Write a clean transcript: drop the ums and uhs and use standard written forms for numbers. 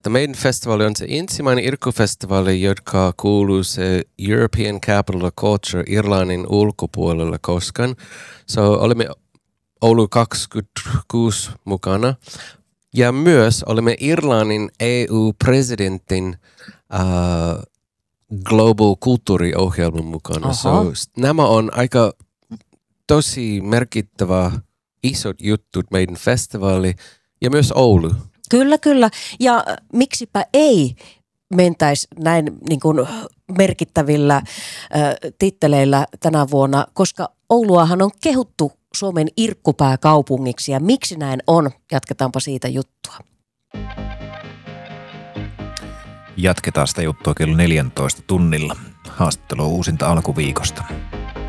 meidän festivaali on se ensimmäinen irkkufestivaali, joka kuuluu se European Capital of Culture Irlannin ulkopuolella koskaan. Olemme ollut 26 mukana. Ja myös olemme Irlannin EU-presidentin Global kulttuuriohjelman mukana. Nämä on aika tosi merkittävä isot jutut meidän festivaali ja myös Oulu. Kyllä. Ja miksipä ei mentäisi näin niin kuin merkittävillä titteleillä tänä vuonna, koska Ouluahan on kehuttu Suomen irkkupääkaupungiksi ja miksi näin on? Jatketaanpa siitä juttua. Jatketaan sitä juttua kello 14 tunnilla. Haastattelu uusinta alkuviikosta.